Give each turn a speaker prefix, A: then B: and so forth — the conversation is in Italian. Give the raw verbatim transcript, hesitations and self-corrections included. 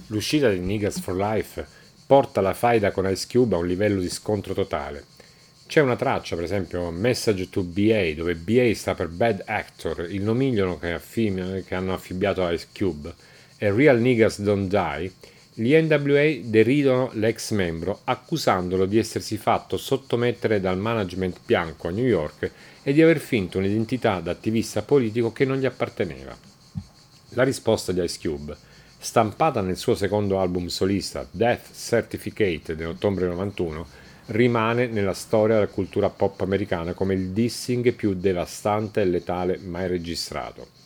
A: L'uscita di Niggas for Life porta la faida con Ice Cube a un livello di scontro totale. C'è una traccia, per esempio, Message to B A, dove B A sta per Bad Actor, il nomignolo che, affim- che hanno affibbiato a Ice Cube, e Real Niggas Don't Die. Gli N W A deridono l'ex membro, accusandolo di essersi fatto sottomettere dal management bianco a New York e di aver finto un'identità da attivista politico che non gli apparteneva. La risposta di Ice Cube, stampata nel suo secondo album solista Death Certificate nell'ottobre novantuno, rimane nella storia della cultura pop americana come il dissing più devastante e letale mai registrato.